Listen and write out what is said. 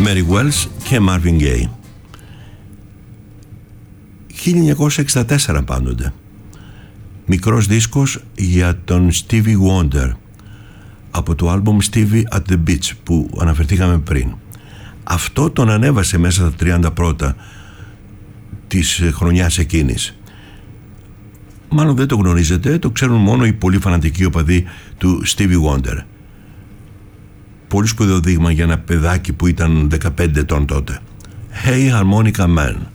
Mary Wells και Marvin Gaye. 1964 πάντοτε. Μικρός δίσκος για τον Stevie Wonder από το άλμπουμ Stevie at the Beach που αναφερθήκαμε πριν. Αυτό τον ανέβασε μέσα στα 30 πρώτα της χρονιάς εκείνης. Μάλλον δεν το γνωρίζετε, το ξέρουν μόνο οι πολύ φανατικοί οπαδοί του Stevie Wonder. Πολύ σπουδαίο δείγμα για ένα παιδάκι που ήταν 15 ετών τότε. Hey Harmonica Man.